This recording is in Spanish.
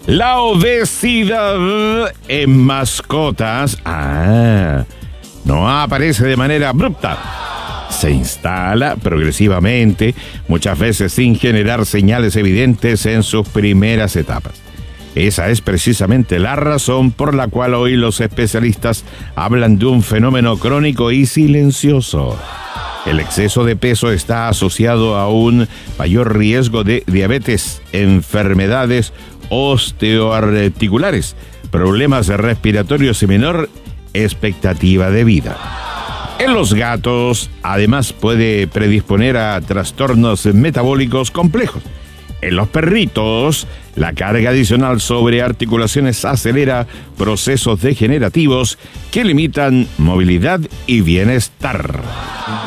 La obesidad en mascotas no aparece de manera abrupta. Se instala progresivamente, muchas veces sin generar señales evidentes en sus primeras etapas. Esa es precisamente la razón por la cual hoy los especialistas hablan de un fenómeno crónico y silencioso. El exceso de peso está asociado a un mayor riesgo de diabetes, enfermedades osteoarticulares, problemas respiratorios y menor expectativa de vida. En los gatos, además, puede predisponer a trastornos metabólicos complejos. En los perritos, la carga adicional sobre articulaciones acelera procesos degenerativos que limitan movilidad y bienestar.